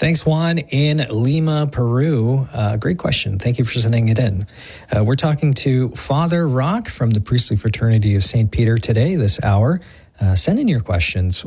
Thanks, Juan in Lima, Peru. Great question. Thank you for sending it in. We're talking to Father Rock from the Priestly Fraternity of St. Peter today, this hour. Send in your questions,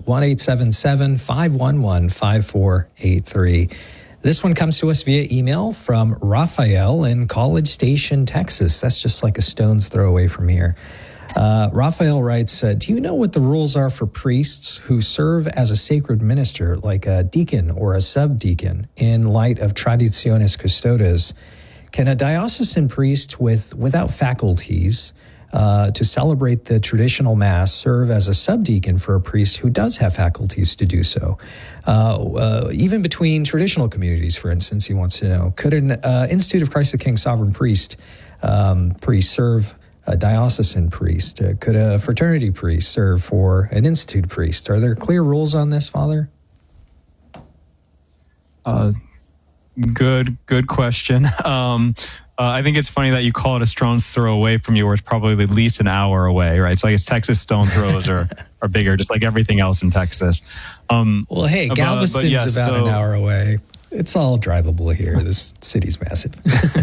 1-877-511-5483. This one comes to us via email from Raphael in College Station, Texas. That's just like a stone's throw away from here. Raphael writes, do you know what the rules are for priests who serve as a sacred minister, like a deacon or a subdeacon, in light of Traditionis Custodes? Can a diocesan priest without faculties to celebrate the traditional Mass serve as a subdeacon for a priest who does have faculties to do so? Even between traditional communities, for instance, he wants to know, could an Institute of Christ the King Sovereign Priest serve a diocesan priest? Could a fraternity priest serve for an institute priest? Are there clear rules on this, Father? Good question. I think it's funny that you call it a stone's throw away from you, where it's probably at least an hour away, right? So I guess Texas stone throws are bigger, just like everything else in Texas. Well, hey, Galveston's about an hour away. It's all drivable here. This city's massive.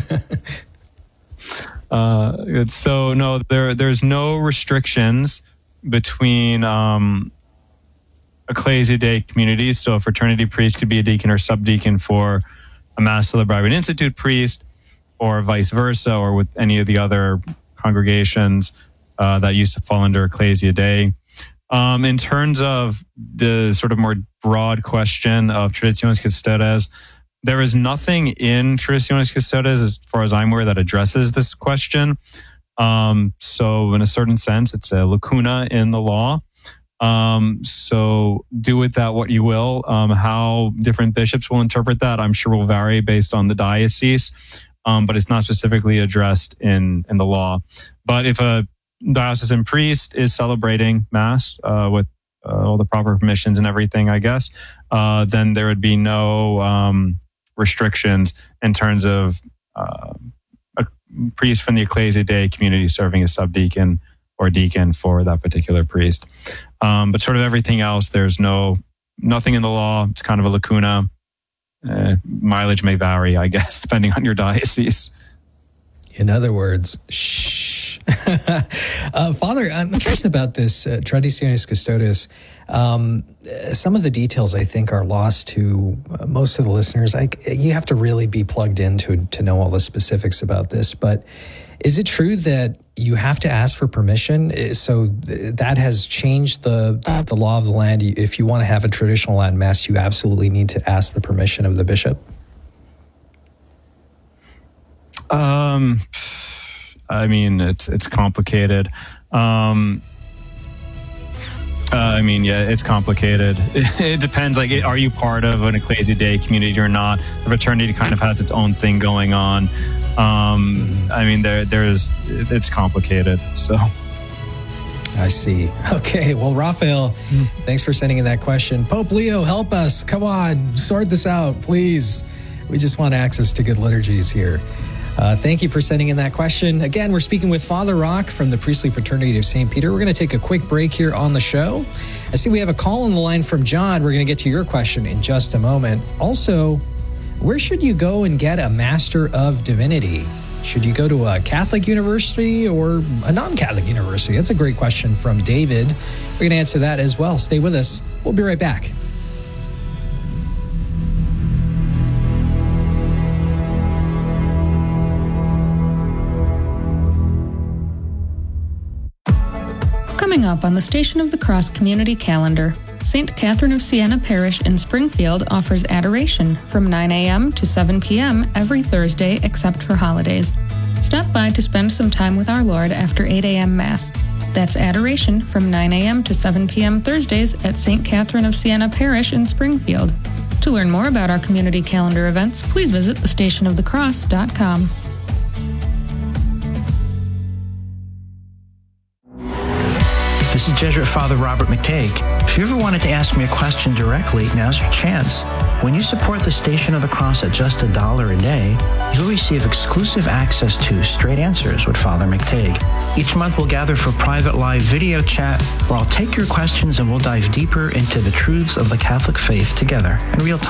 So no, there's no restrictions between Ecclesia Dei communities. So a fraternity priest could be a deacon or subdeacon for a Mass celebrated by an institute priest, or vice versa, or with any of the other congregations that used to fall under Ecclesia Dei. In terms of the sort of more broad question of Traditionis Custodes, there is nothing in Traditionis Custodes, as far as I'm aware, that addresses this question. So in a certain sense, it's a lacuna in the law. So do with that what you will. How different bishops will interpret that, I'm sure will vary based on the diocese, but it's not specifically addressed in the law. But if a diocesan priest is celebrating Mass with all the proper permissions and everything, I guess, then there would be no restrictions in terms of a priest from the Ecclesia Dei community serving as subdeacon or deacon for that particular priest. But sort of everything else, there's nothing in the law. It's kind of a lacuna. Mileage may vary, I guess, depending on your diocese. In other words, shh. Father, I'm curious about this Traditionis Custodes. Some of the details, I think, are lost to most of the listeners. You have to really be plugged in to know all the specifics about this. But is it true that you have to ask for permission? So that has changed the law of the land. If you want to have a traditional Latin Mass, you absolutely need to ask the permission of the bishop? I mean, it's complicated. It's complicated. It depends. Like, are you part of an Ecclesia Dei community or not? The fraternity kind of has its own thing going on. It's complicated. So. I see. Okay. Well, Raphael, thanks for sending in that question. Pope Leo, help us. Come on, sort this out, please. We just want access to good liturgies here. Thank you for sending in that question. Again, we're speaking with Father Rock from the Priestly Fraternity of St. Peter. We're going to take a quick break here on the show. I see we have a call on the line from John. We're going to get to your question in just a moment. Also, where should you go and get a Master of Divinity? Should you go to a Catholic university or a non-Catholic university? That's a great question from David. We're going to answer that as well. Stay with us. We'll be right back. Coming up on the Station of the Cross community calendar, St. Catherine of Siena Parish in Springfield offers adoration from 9 a.m. to 7 p.m. every Thursday except for holidays. Stop by to spend some time with our Lord after 8 a.m. Mass. That's adoration from 9 a.m. to 7 p.m. Thursdays at St. Catherine of Siena Parish in Springfield. To learn more about our community calendar events, please visit thestationofthecross.com. This is Jesuit Father Robert McTague. If you ever wanted to ask me a question directly, now's your chance. When you support the Station of the Cross at just $1 a day, you'll receive exclusive access to Straight Answers with Father McTague. Each month we'll gather for private live video chat where I'll take your questions and we'll dive deeper into the truths of the Catholic faith together in real time.